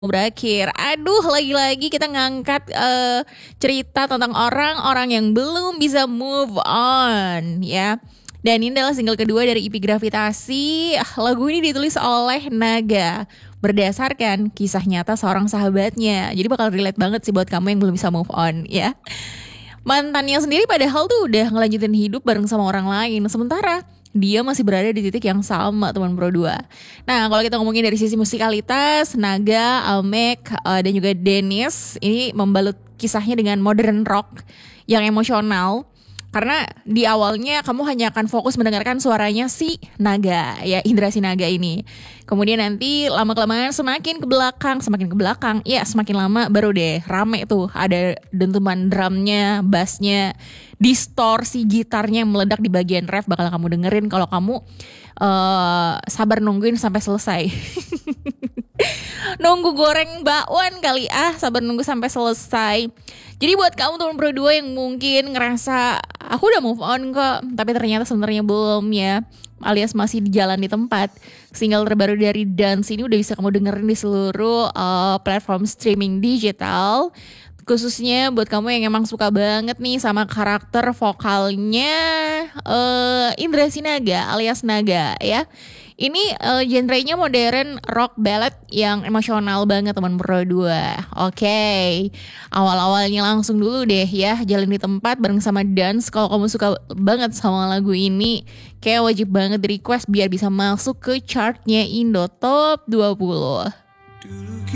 berakhir. Aduh, lagi-lagi kita ngangkat cerita tentang orang-orang yang belum bisa move on, ya. Dan ini adalah single kedua dari EP Gravitasi. Lagu ini ditulis oleh Naga berdasarkan kisah nyata seorang sahabatnya. Jadi bakal relate banget sih buat kamu yang belum bisa move on, ya. Mantannya sendiri padahal tuh udah ngelanjutin hidup bareng sama orang lain. Sementara dia masih berada di titik yang sama, teman Pro 2. Nah, kalau kita ngomongin dari sisi musikalitas, Naga, Almek, dan juga Dennis ini membalut kisahnya dengan modern rock yang emosional. Karena di awalnya kamu hanya akan fokus mendengarkan suaranya si Naga, ya Indra Sinaga ini. Kemudian nanti lama-kelamaan semakin ke belakang, ya semakin lama baru deh rame tuh. Ada dentuman drumnya, bassnya, distorsi gitarnya yang meledak di bagian ref bakal kamu dengerin kalau kamu sabar nungguin sampai selesai. Nunggu goreng bakwan kali sabar nunggu sampai selesai. Jadi buat kamu teman Pro 2 yang mungkin ngerasa aku udah move on kok, tapi ternyata sebenarnya belum, ya, alias masih di jalan di tempat. Single terbaru dari Dance ini udah bisa kamu dengerin di seluruh platform streaming digital. Khususnya buat kamu yang emang suka banget nih sama karakter vokalnya Indra Sinaga alias Naga, ya. Ini genrenya modern rock ballad yang emosional banget teman Pro 2. Oke. Awal-awalnya langsung dulu deh ya jalan di tempat bareng sama Dance. Kalau kamu suka banget sama lagu ini, kayak wajib banget di request biar bisa masuk ke chartnya Indo Top 20.